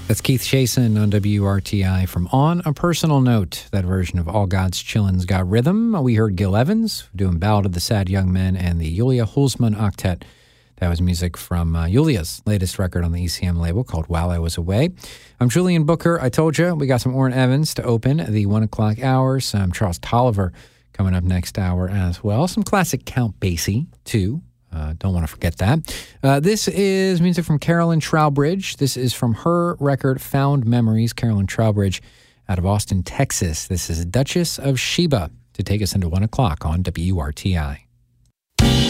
That's Keith Chasen on WRTI from On a Personal Note, that version of All God's Chillin's Got Rhythm. We heard Gil Evans doing Ballad of the Sad Young Men and the Julia Hulsmann Octet. That was music from Julia's latest record on the ECM label called While I Was Away. I'm Julian Booker. I told you we got some Orrin Evans to open the 1 o'clock hour, some Charles Tolliver coming up next hour as well, some classic Count Basie too. Don't want to forget that. This is music from Carolyn Trowbridge. This is from her record, Found Memories. Carolyn Trowbridge out of Austin, Texas. This is Duchess of Sheba to take us into 1 o'clock on WRTI.